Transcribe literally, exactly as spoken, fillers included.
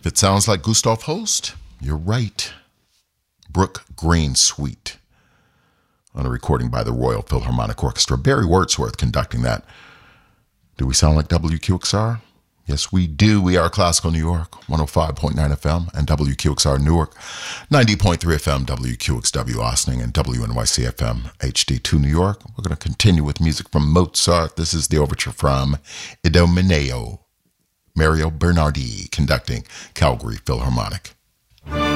If it sounds like Gustav Holst, you're right. Brook Green Suite on a recording by the Royal Philharmonic Orchestra. Barry Wordsworth conducting that. Do we sound like W Q X R? Yes, we do. We are Classical New York, one oh five point nine F M, and W Q X R Newark, ninety point three F M, W Q X W Austining, and W N Y C F M H D two New York. We're going to continue with music from Mozart. This is the overture from Idomeneo. Mario Bernardi conducting Calgary Philharmonic.